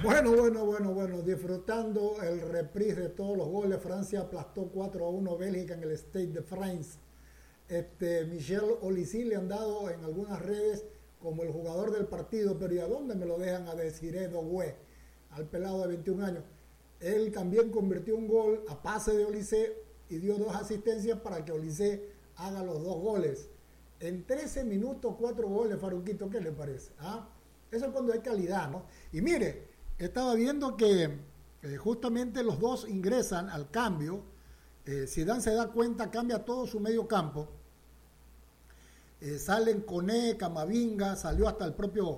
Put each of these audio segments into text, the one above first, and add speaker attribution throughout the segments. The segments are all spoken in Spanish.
Speaker 1: Bueno, disfrutando el reprise de todos los goles. Francia aplastó 4-1 Bélgica en el Stade de France. Michel Olisi le han dado en algunas redes como el jugador del partido, pero ¿y a dónde me lo dejan a Desiré Doué, al pelado de 21 años? Él también convirtió un gol a pase de Olise y dio 2 asistencias para que Olise haga los 2 goles. En 13 minutos, 4 goles, Faruquito, ¿qué le parece? ¿Ah? Eso es cuando hay calidad, ¿no? Y mire, estaba viendo que justamente los dos ingresan al cambio. Zidane se da cuenta, cambia todo su medio campo. Salen Koné, Camavinga, salió hasta el propio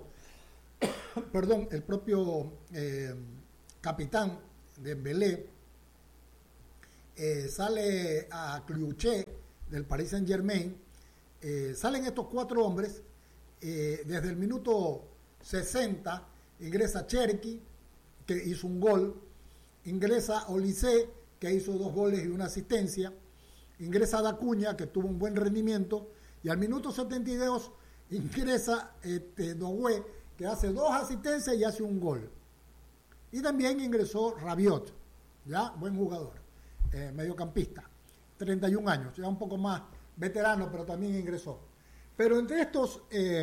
Speaker 1: capitán de Dembélé. Sale a Kliuche del Paris Saint-Germain. Salen estos 4 hombres. Desde el minuto 60 ingresa Cherki, que hizo un gol. Ingresa Olise, que hizo 2 goles y 1 asistencia. Ingresa Dacuña, que tuvo un buen rendimiento. Y al minuto 72 ingresa Doué, que hace 2 asistencias y hace un gol. Y también ingresó Rabiot, ya buen jugador, mediocampista, 31 años, ya un poco más veterano, pero también ingresó. Pero entre estos,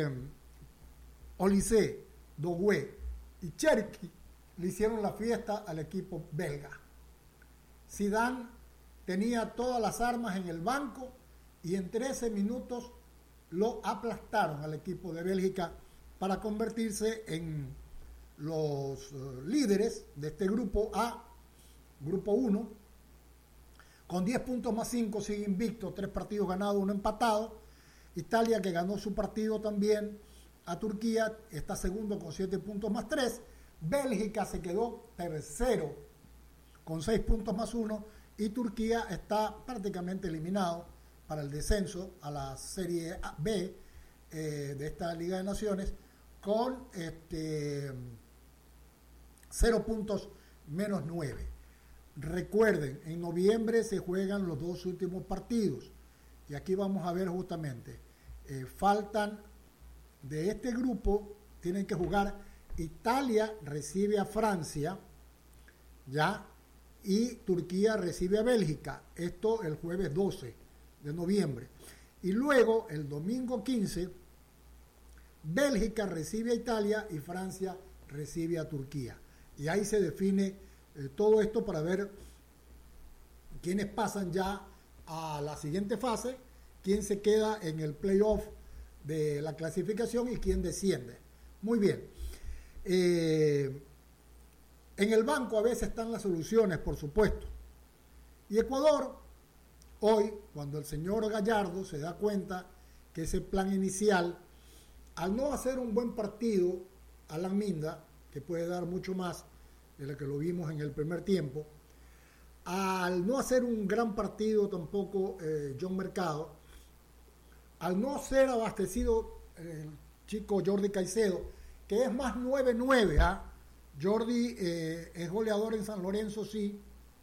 Speaker 1: Olise, Doué y Cherki le hicieron la fiesta al equipo belga. Zidane tenía todas las armas en el banco y en 13 minutos lo aplastaron al equipo de Bélgica para convertirse en los líderes de este grupo A, grupo 1, con 10 puntos más 5, sigue invicto, 3 partidos ganados, 1 empatado. Italia, que ganó su partido también a Turquía, está segundo con 7 puntos más 3. Bélgica se quedó tercero con 6 puntos más 1 y Turquía está prácticamente eliminado para el descenso a la Serie B de esta Liga de Naciones con 0 puntos menos 9. Recuerden, en noviembre se juegan los 2 últimos partidos y aquí vamos a ver justamente, faltan de este grupo, tienen que jugar. Italia recibe a Francia, ya, y Turquía recibe a Bélgica, esto el jueves 12 de noviembre. Y luego, el domingo 15, Bélgica recibe a Italia y Francia recibe a Turquía. Y ahí se define todo esto para ver quiénes pasan ya a la siguiente fase, quién se queda en el playoff de la clasificación y quién desciende. Muy bien. En el banco a veces están las soluciones, por supuesto. Y Ecuador, hoy, cuando el señor Gallardo se da cuenta que ese plan inicial, al no hacer un buen partido, Alan Minda, que puede dar mucho más de lo que lo vimos en el primer tiempo, al no hacer un gran partido tampoco John Mercado, al no ser abastecido el chico Jordi Caicedo, que es más 9-9, ¿ah? Jordi es goleador en San Lorenzo, sí,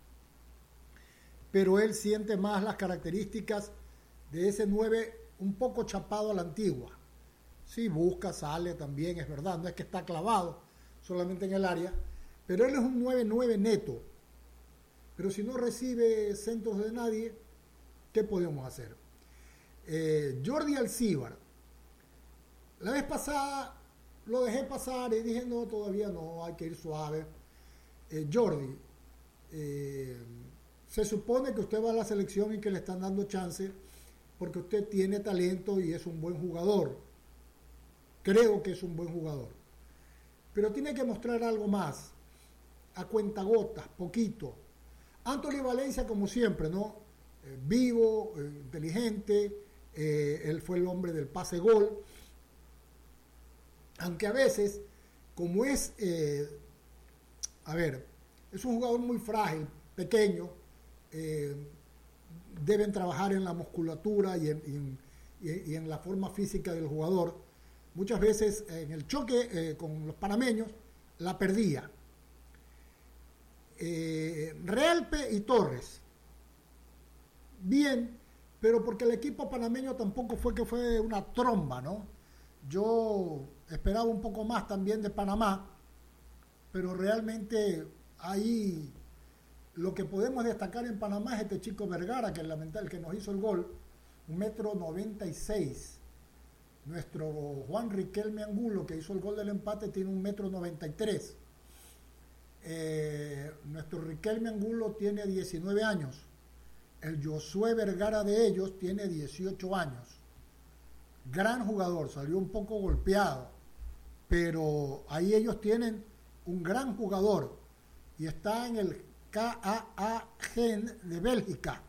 Speaker 1: pero él siente más las características de ese 9 un poco chapado a la antigua. Sí, busca, sale también, es verdad, no es que está clavado solamente en el área, pero él es un 9-9 neto. Pero si no recibe centros de nadie, ¿qué podemos hacer? Jordi Alcíbar, la vez pasada lo dejé pasar y dije, no, todavía no, hay que ir suave. Jordi, se supone que usted va a la selección y que le están dando chance porque usted tiene talento y es un buen jugador. Creo que es un buen jugador. Pero tiene que mostrar algo más, a cuentagotas, poquito. Anthony Valencia, como siempre, ¿no? Vivo, inteligente, él fue el hombre del pase-gol. Aunque a veces, como es, es un jugador muy frágil, pequeño, deben trabajar en la musculatura y en la forma física del jugador. Muchas veces en el choque con los panameños la perdía. Realpe y Torres, bien, pero porque el equipo panameño tampoco fue una tromba, ¿no? Yo esperaba un poco más también de Panamá, pero realmente ahí lo que podemos destacar en Panamá es este chico Vergara, que es el que nos hizo el gol, 1,96 m. Nuestro Juan Riquelme Angulo, que hizo el gol del empate, tiene 1,93 m. Nuestro Riquelme Angulo tiene 19 años. El Josué Vergara de ellos tiene 18 años. Gran jugador, salió un poco golpeado, pero ahí ellos tienen un gran jugador y está en el KAA Gen de Bélgica.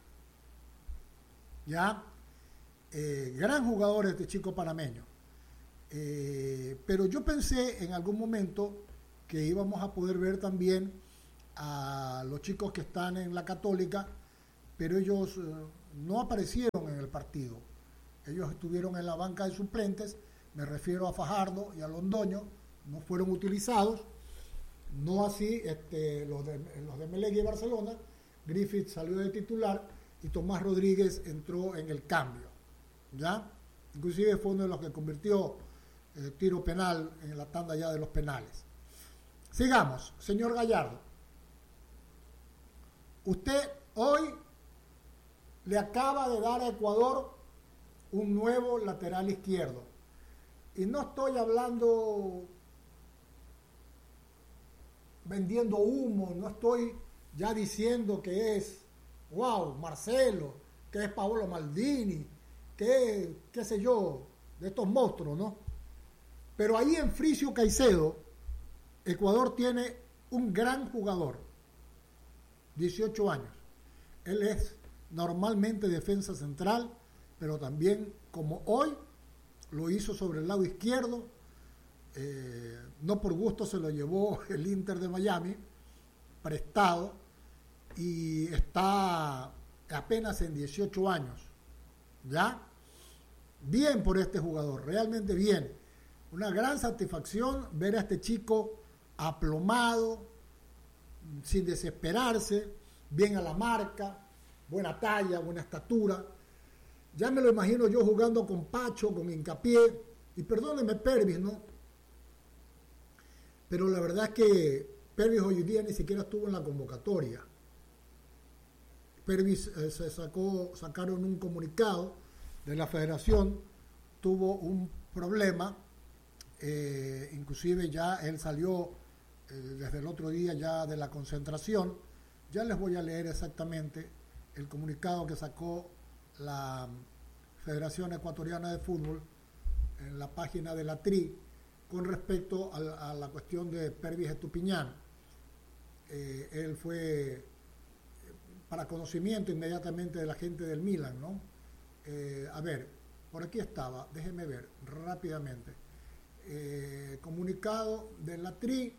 Speaker 1: ¿Ya? Gran jugador este chico panameño. Pero yo pensé en algún momento que íbamos a poder ver también a los chicos que están en la Católica, pero ellos no aparecieron en el partido. Ellos estuvieron en la banca de suplentes, me refiero a Fajardo y a Londoño, no fueron utilizados. No así los de Melec y Barcelona. Griffith salió de titular y Tomás Rodríguez entró en el cambio. ¿Ya? Inclusive fue uno de los que convirtió tiro penal en la tanda ya de los penales. Sigamos, señor Gallardo. Usted hoy le acaba de dar a Ecuador un nuevo lateral izquierdo. Y no estoy hablando vendiendo humo, no estoy ya diciendo que es, wow, Marcelo, que es Paolo Maldini, que qué sé yo, de estos monstruos, ¿no? Pero ahí en Fricio Caicedo, Ecuador tiene un gran jugador, 18 años. Él es normalmente defensa central, pero también, como hoy, lo hizo sobre el lado izquierdo. No por gusto se lo llevó el Inter de Miami, prestado, y está apenas en 18 años. ¿Ya? Bien por este jugador, realmente bien. Una gran satisfacción ver a este chico aplomado, sin desesperarse, bien a la marca, buena talla, buena estatura. Ya me lo imagino yo jugando con Pacho, con Hincapié, y perdóneme Pervis, ¿no? Pero la verdad es que Pervis hoy día ni siquiera estuvo en la convocatoria. Pervis sacaron un comunicado de la federación, tuvo un problema, inclusive ya él salió desde el otro día ya de la concentración. Ya les voy a leer exactamente el comunicado que sacó la Federación Ecuatoriana de Fútbol en la página de la TRI con respecto a la cuestión de Pervis Estupiñán. Él fue para conocimiento inmediatamente de la gente del Milan, ¿no? A ver, por aquí estaba, déjenme ver rápidamente. Comunicado de la TRI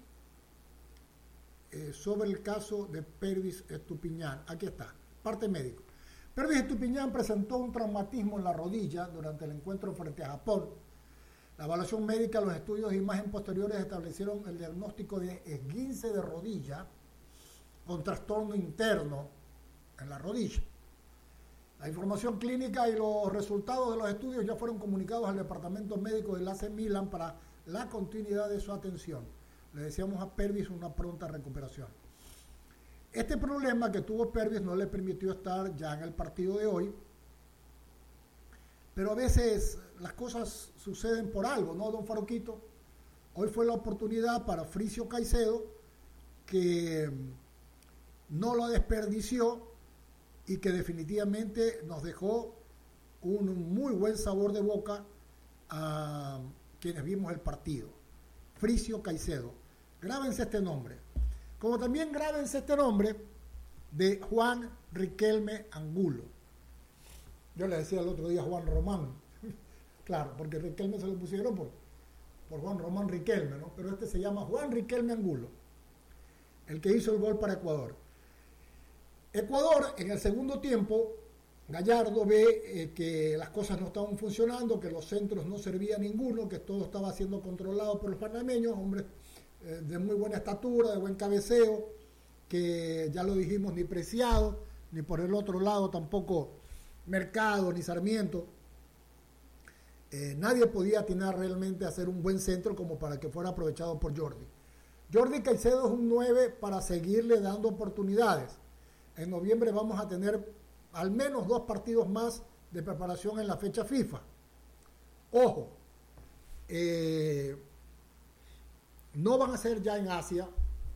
Speaker 1: sobre el caso de Pervis Estupiñán. Aquí está, parte médico. Pervis Estupiñán presentó un traumatismo en la rodilla durante el encuentro frente a Japón. La evaluación médica, los estudios de imagen posteriores establecieron el diagnóstico de esguince de rodilla con trastorno interno en la rodilla. La información clínica y los resultados de los estudios ya fueron comunicados al departamento médico del AC Milan para la continuidad de su atención. Le deseamos a Pervis una pronta recuperación. Este problema que tuvo Pervis no le permitió estar ya en el partido de hoy, pero a veces las cosas suceden por algo, ¿no, don Faruquito? Hoy fue la oportunidad para Fricio Caicedo, que no lo desperdició y que definitivamente nos dejó un muy buen sabor de boca a quienes vimos el partido. Fricio Caicedo. Grábense este nombre. Como también grábense este nombre de Juan Riquelme Angulo. Yo le decía el otro día Juan Román. Claro, porque Riquelme se lo pusieron por Juan Román Riquelme, ¿no? Pero este se llama Juan Riquelme Angulo, el que hizo el gol para Ecuador. Ecuador, en el segundo tiempo, Gallardo ve que las cosas no estaban funcionando, que los centros no servían ninguno, que todo estaba siendo controlado por los panameños, hombres de muy buena estatura, de buen cabeceo, que ya lo dijimos, ni Preciado, ni por el otro lado tampoco Mercado, ni Sarmiento. Nadie podía atinar realmente a hacer un buen centro como para que fuera aprovechado por Jordi. Jordi Caicedo es un 9 para seguirle dando oportunidades. En noviembre vamos a tener al menos 2 partidos más de preparación en la fecha FIFA. Ojo, no van a ser ya en Asia,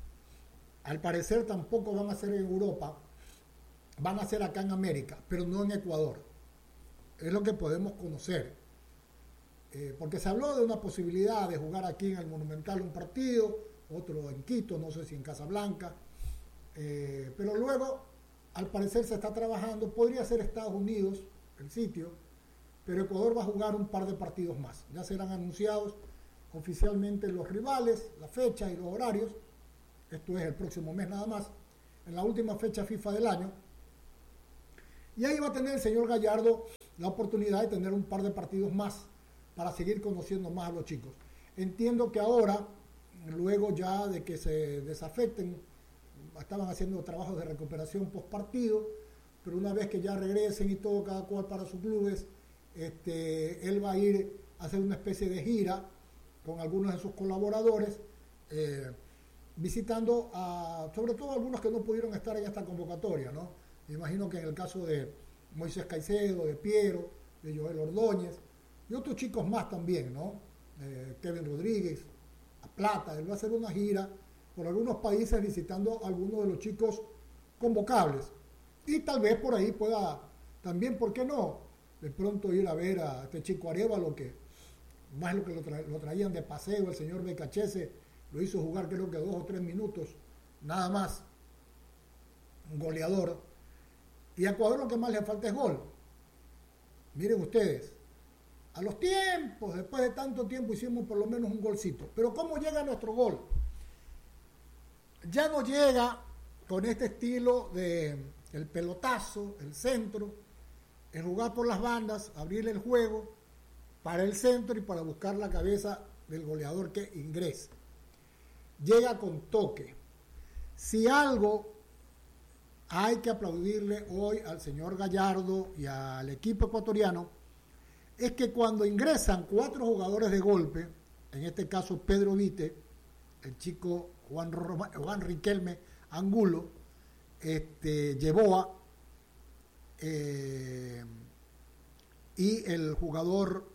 Speaker 1: al parecer tampoco van a ser en Europa, van a ser acá en América, pero no en Ecuador. Es lo que podemos conocer. Porque se habló de una posibilidad de jugar aquí en el Monumental un partido, otro en Quito, no sé si en Casablanca, pero luego, al parecer se está trabajando, podría ser Estados Unidos el sitio, pero Ecuador va a jugar un par de partidos más. Ya serán anunciados oficialmente los rivales, la fecha y los horarios. Esto es el próximo mes nada más, en la última fecha FIFA del año. Y ahí va a tener el señor Gallardo la oportunidad de tener un par de partidos más para seguir conociendo más a los chicos. Entiendo que ahora, luego ya de que se desafecten, estaban haciendo trabajos de recuperación post partido, pero una vez que ya regresen y todo, cada cual para sus clubes, él va a ir a hacer una especie de gira con algunos de sus colaboradores, visitando sobre todo algunos que no pudieron estar en esta convocatoria, ¿no? Me imagino que en el caso de Moisés Caicedo, de Piero, de Joel Ordóñez y otros chicos más también, ¿no? Kevin Rodríguez, a Plata. Él va a hacer una gira por algunos países visitando a algunos de los chicos convocables. Y tal vez por ahí pueda también, ¿por qué no? De pronto ir a ver a este chico Arévalo, que más lo que lo traían de paseo, el señor Becachese lo hizo jugar creo que 2 o 3 minutos, nada más. Un goleador. Y a Ecuador lo que más le falta es gol. Miren ustedes, a los tiempos, después de tanto tiempo hicimos por lo menos un golcito. Pero ¿cómo llega nuestro gol? Ya no llega con este estilo de el pelotazo, el centro, el jugar por las bandas, abrir el juego para el centro y para buscar la cabeza del goleador que ingrese. Llega con toque. Si algo hay que aplaudirle hoy al señor Gallardo y al equipo ecuatoriano, es que cuando ingresan 4 jugadores de golpe, en este caso Pedro Vite, el chico Juan Riquelme Angulo, Yeboa, y el jugador,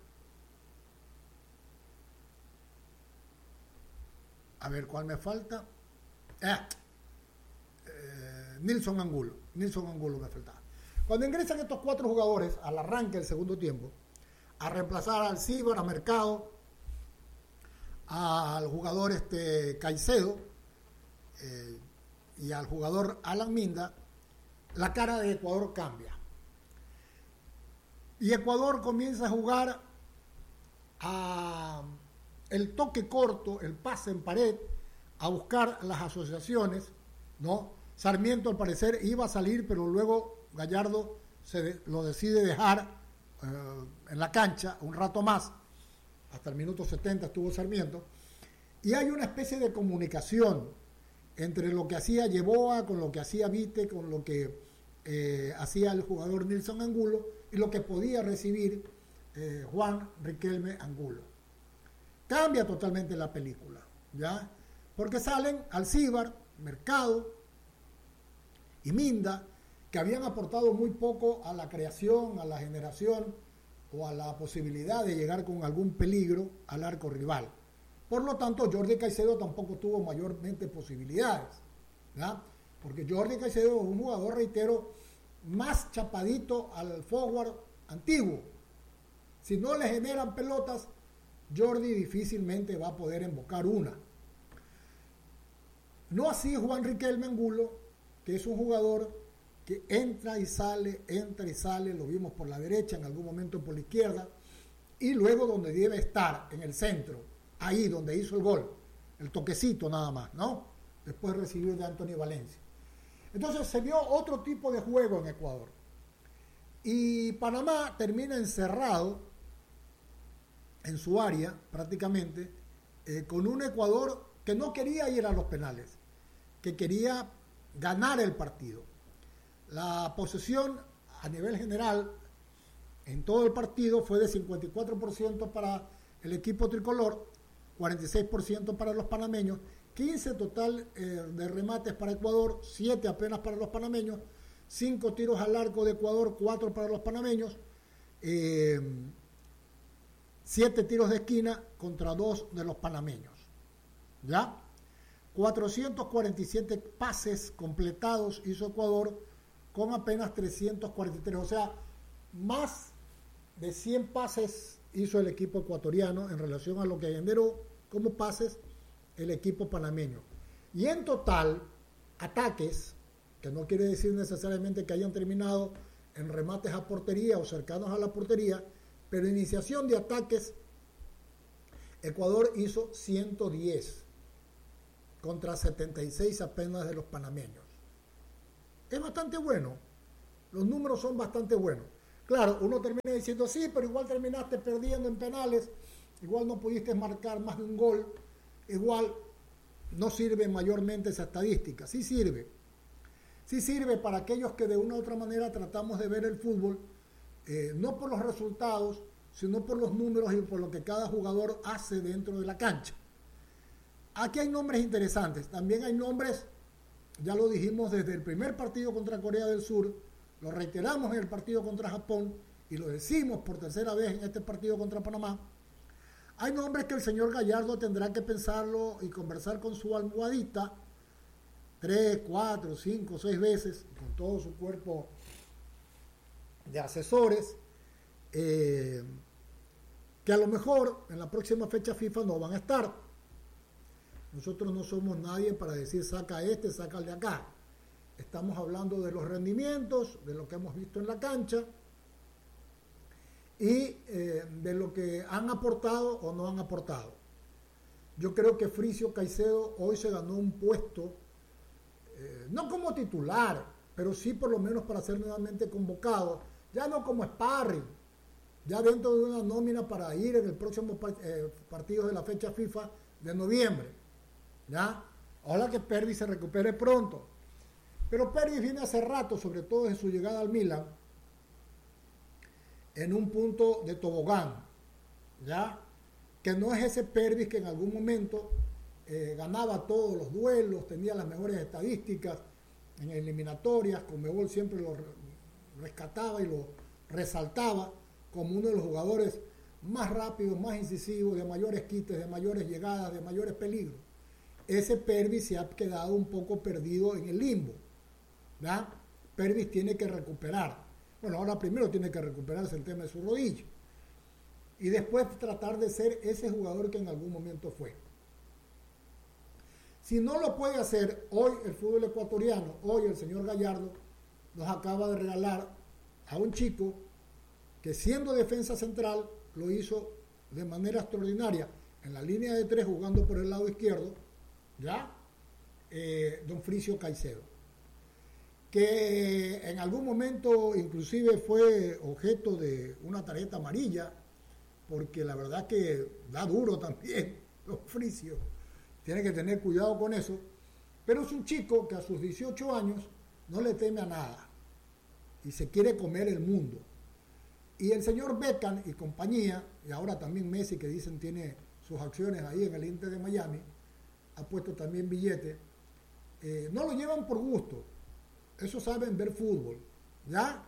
Speaker 1: a ver cuál me falta, Nilson Angulo me faltaba. Cuando ingresan estos 4 jugadores al arranque del segundo tiempo, a reemplazar al Cibar, a Mercado, al jugador Caicedo y al jugador Alan Minda, la cara de Ecuador cambia. Y Ecuador comienza a jugar a el toque corto, el pase en pared, a buscar las asociaciones, ¿no? Sarmiento al parecer iba a salir, pero luego Gallardo lo decide dejar en la cancha un rato más, hasta el minuto 70 estuvo Sarmiento, y hay una especie de comunicación entre lo que hacía Yeboa, con lo que hacía Vite, con lo que hacía el jugador Nilson Angulo y lo que podía recibir Juan Riquelme Angulo. Cambia totalmente la película, ¿ya? Porque salen Alcíbar, Mercado y Minda, que habían aportado muy poco a la creación, a la generación o a la posibilidad de llegar con algún peligro al arco rival. Por lo tanto, Jordi Caicedo tampoco tuvo mayormente posibilidades, ¿verdad? Porque Jordi Caicedo es un jugador, reitero, más chapadito al forward antiguo. Si no le generan pelotas, Jordi difícilmente va a poder embocar una. No así Juan Riquelme Angulo, que es un jugador que entra y sale, lo vimos por la derecha, en algún momento por la izquierda, y luego donde debe estar, en el centro, ahí donde hizo el gol, el toquecito nada más, ¿no? Después de recibir de Anthony Valencia. Entonces se vio otro tipo de juego en Ecuador. Y Panamá termina encerrado en su área, prácticamente, con un Ecuador que no quería ir a los penales, que quería ganar el partido. La posesión a nivel general en todo el partido fue de 54% para el equipo tricolor, 46% para los panameños 15 total de remates para Ecuador, 7 apenas para los panameños, 5 tiros al arco de Ecuador, 4 para los panameños, 7 tiros de esquina contra 2 de los panameños. ¿Ya? 447 pases completados hizo Ecuador con apenas 343. O sea, más de 100 pases hizo el equipo ecuatoriano en relación a lo que generó como pases el equipo panameño. Y en total, ataques, que no quiere decir necesariamente que hayan terminado en remates a portería o cercanos a la portería, pero iniciación de ataques, Ecuador hizo 110 contra 76 apenas de los panameños. Es bastante bueno, los números son bastante buenos. Claro, uno termina diciendo, sí, pero igual terminaste perdiendo en penales, igual no pudiste marcar más de un gol, igual no sirve mayormente esa estadística. Sí sirve para aquellos que de una u otra manera tratamos de ver el fútbol, no por los resultados, sino por los números y por lo que cada jugador hace dentro de la cancha. Aquí hay nombres interesantes, también hay nombres, ya lo dijimos desde el primer partido contra Corea del Sur, lo reiteramos en el partido contra Japón y lo decimos por tercera vez en este partido contra Panamá. Hay nombres que el señor Gallardo tendrá que pensarlo y conversar con su almohadita 3, 4, 5, 6 veces, con todo su cuerpo de asesores, que a lo mejor en la próxima fecha FIFA no van a estar. Nosotros no somos nadie para decir saca este, saca el de acá. Estamos hablando de los rendimientos, de lo que hemos visto en la cancha y de lo que han aportado o no han aportado. Yo creo que Fricio Caicedo hoy se ganó un puesto, no como titular, pero sí por lo menos para ser nuevamente convocado, ya no como sparring, ya dentro de una nómina para ir en el próximo partido de la fecha FIFA de noviembre. ¿Ya? Ojalá que Pervis se recupere pronto. Pero Pervis viene hace rato, sobre todo en su llegada al Milan, en un punto de tobogán, ¿ya? Que no es ese Pervis que en algún momento ganaba todos los duelos, tenía las mejores estadísticas en eliminatorias, Conmebol siempre lo rescataba y lo resaltaba como uno de los jugadores más rápidos, más incisivos, de mayores quites, de mayores llegadas, de mayores peligros. Ese Pervis se ha quedado un poco perdido en el limbo, ¿verdad? Pervis tiene que recuperar. Bueno, ahora primero tiene que recuperarse el tema de su rodilla y después tratar de ser ese jugador que en algún momento fue. Si no lo puede hacer, hoy el fútbol ecuatoriano, hoy el señor Gallardo nos acaba de regalar a un chico que siendo defensa central lo hizo de manera extraordinaria en la línea de 3 jugando por el lado izquierdo, ¿ya? Don Fricio Caicedo, que en algún momento inclusive fue objeto de una tarjeta amarilla, porque la verdad que da duro también Don Fricio, tiene que tener cuidado con eso, pero es un chico que a sus 18 años no le teme a nada y se quiere comer el mundo. Y el señor Beckham y compañía, y ahora también Messi, que dicen tiene sus acciones ahí en el Inter de Miami, ha puesto también billete, no lo llevan por gusto, eso saben ver fútbol, ¿ya?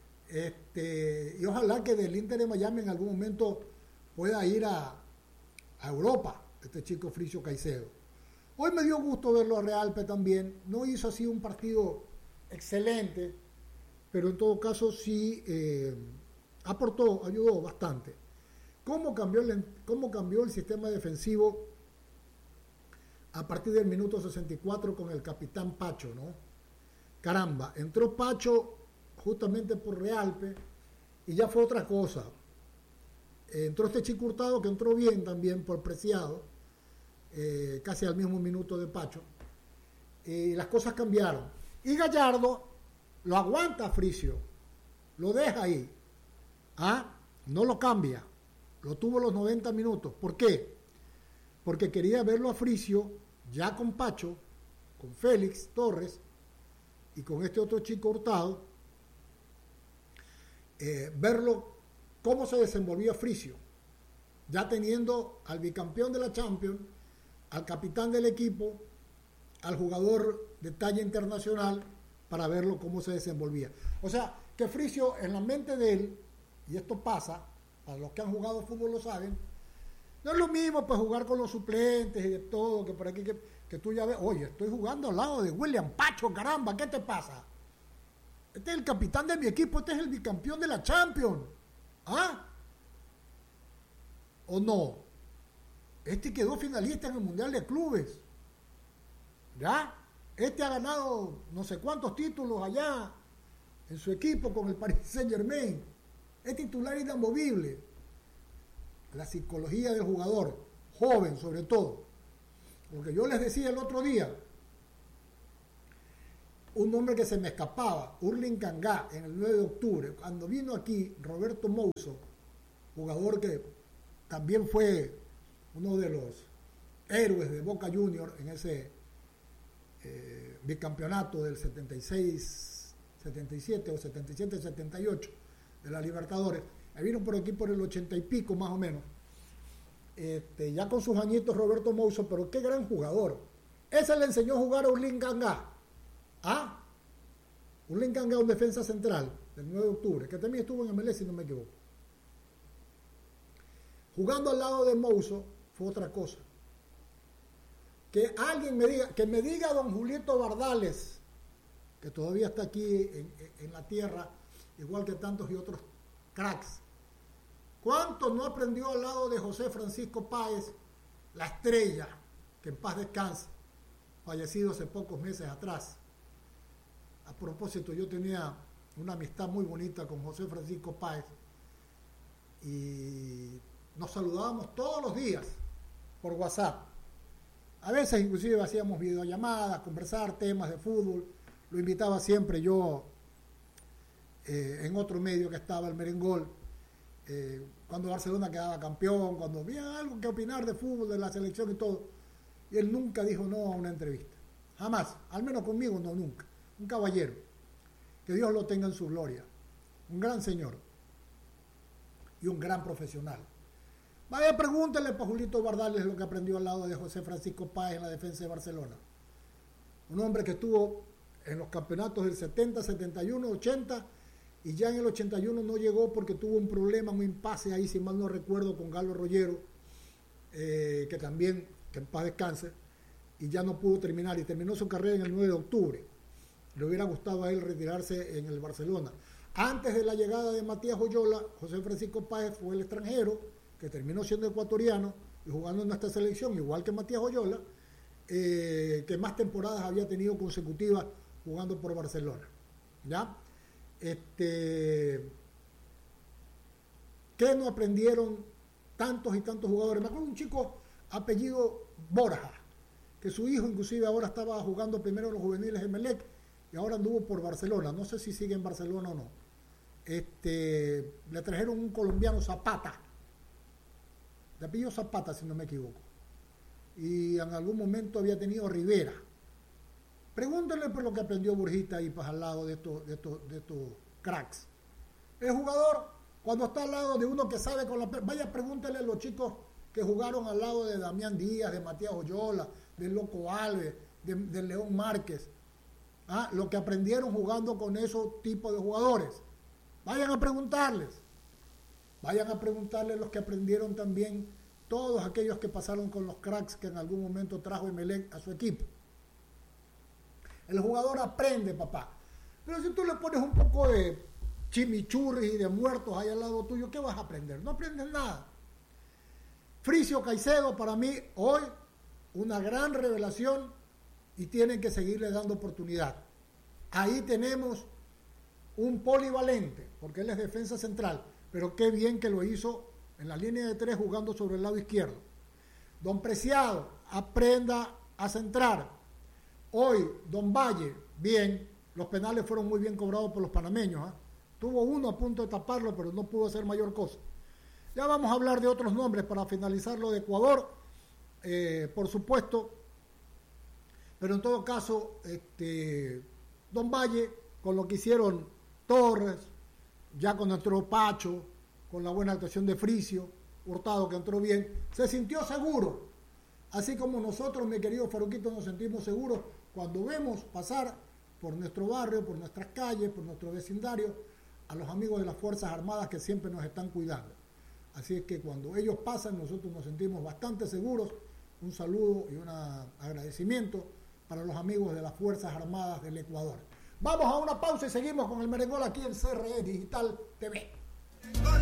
Speaker 1: Y ojalá que del Inter de Miami en algún momento pueda ir a Europa, este chico Fricio Caicedo. Hoy me dio gusto verlo a Realpe también, no hizo así un partido excelente, pero en todo caso sí aportó, ayudó bastante. ¿Cómo cambió el sistema defensivo a partir del minuto 64 con el capitán Pacho, ¿no? Caramba, entró Pacho justamente por Realpe y ya fue otra cosa. Entró este Chico Hurtado que entró bien también por Preciado, casi al mismo minuto de Pacho, y las cosas cambiaron. Y Gallardo lo aguanta a Fricio, lo deja ahí, no lo cambia, lo tuvo los 90 minutos. ¿Por qué? Porque quería verlo a Fricio ya con Pacho, con Félix Torres y con este otro Chico Hurtado, verlo cómo se desenvolvía Fricio, ya teniendo al bicampeón de la Champions, al capitán del equipo, al jugador de talla internacional, para verlo cómo se desenvolvía. O sea, que Fricio, en la mente de él, y esto pasa, para los que han jugado fútbol lo saben, no es lo mismo pues jugar con los suplentes y de todo, que por aquí que tú ya ves, oye, estoy jugando al lado de William Pacho, caramba, ¿qué te pasa? Este es el capitán de mi equipo, este es el bicampeón de la Champions. ¿Ah? ¿O no? Este quedó finalista en el Mundial de Clubes. ¿Ya? Este ha ganado no sé cuántos títulos allá en su equipo con el Paris Saint-Germain. Es titular inamovible. La psicología del jugador, joven sobre todo. Porque yo les decía el otro día, un nombre que se me escapaba, Hurling Kangá, en el 9 de octubre, cuando vino aquí Roberto Mouso, jugador que también fue uno de los héroes de Boca Juniors en ese bicampeonato del 76, 77 o 77, 78 de la Libertadores. Ahí vino por aquí por el 80 y pico más o menos. Ya con sus añitos Roberto Mouso, pero qué gran jugador. Ese le enseñó a jugar a Hurling Kangá. ¿Ah? Hurling Kangá, un defensa central del 9 de octubre, que también estuvo en MLS si no me equivoco. Jugando al lado de Mouso fue otra cosa. Que alguien me diga don Julito Bardales, que todavía está aquí en la tierra, igual que tantos y otros cracks. ¿Cuánto no aprendió al lado de José Francisco Páez, la estrella, que en paz descanse, fallecido hace pocos meses atrás? A propósito, yo tenía una amistad muy bonita con José Francisco Páez y nos saludábamos todos los días por WhatsApp. A veces inclusive hacíamos videollamadas, conversar temas de fútbol. Lo invitaba siempre yo en otro medio que estaba, el Merengol, cuando Barcelona quedaba campeón, cuando había algo que opinar de fútbol, de la selección y todo. Y él nunca dijo no a una entrevista. Jamás. Al menos conmigo no, nunca. Un caballero. Que Dios lo tenga en su gloria. Un gran señor. Y un gran profesional. Vaya, pregúntele para Julito Bardales lo que aprendió al lado de José Francisco Páez en la defensa de Barcelona. Un hombre que estuvo en los campeonatos del 70, 71, 80 y ya en el 81 no llegó porque tuvo un problema, un impasse ahí, si mal no recuerdo, con Galo Rollero, que también, que en paz descanse, y ya no pudo terminar y terminó su carrera en el 9 de octubre. Le hubiera gustado a él retirarse en el Barcelona. Antes de la llegada de Matías Oyola, José Francisco Páez fue el extranjero que terminó siendo ecuatoriano y jugando en nuestra selección, igual que Matías Oyola, que más temporadas había tenido consecutivas jugando por Barcelona. ¿Ya? ¿Qué no aprendieron tantos y tantos jugadores? Me acuerdo de un chico apellido Borja, que su hijo inclusive ahora estaba jugando primero en los juveniles de Emelec y ahora anduvo por Barcelona. No sé si sigue en Barcelona o no. Le trajeron un colombiano, Zapata, de apellido Zapata, si no me equivoco, y en algún momento había tenido Rivera. Pregúntenle por lo que aprendió Borjita y pues al lado de estos cracks. El jugador, cuando está al lado de uno que sabe con la... Vaya, pregúntenle a los chicos que jugaron al lado de Damián Díaz, de Matías Oyola, del Loco Alves, de León Márquez. Lo que aprendieron jugando con esos tipos de jugadores. Vayan a preguntarles. Vayan a preguntarle a los que aprendieron también, todos aquellos que pasaron con los cracks que en algún momento trajo Emelec a su equipo. El jugador aprende, papá. Pero si tú le pones un poco de chimichurri y de muertos ahí al lado tuyo, ¿qué vas a aprender? No aprendes nada. Fricio Caicedo, para mí, hoy, una gran revelación y tienen que seguirle dando oportunidad. Ahí tenemos un polivalente, porque él es defensa central. Pero qué bien que lo hizo en la línea de 3 jugando sobre el lado izquierdo. Don Preciado, aprenda a centrar. Hoy, Don Valle, bien, los penales fueron muy bien cobrados por los panameños. Tuvo uno a punto de taparlo, pero no pudo hacer mayor cosa. Ya vamos a hablar de otros nombres para finalizar lo de Ecuador, por supuesto. Pero en todo caso, Don Valle, con lo que hicieron Torres, ya con entró Pacho, con la buena actuación de Fricio, Hurtado que entró bien, se sintió seguro Así como nosotros, mi querido Faruquito, nos sentimos seguros cuando vemos pasar por nuestro barrio, por nuestras calles, por nuestro vecindario, a los amigos de las Fuerzas Armadas que siempre nos están cuidando. Así es que cuando ellos pasan, nosotros nos sentimos bastante seguros. Un saludo y un agradecimiento para los amigos de las Fuerzas Armadas del Ecuador. Vamos a una pausa y seguimos con el merengol aquí en CRE Digital TV.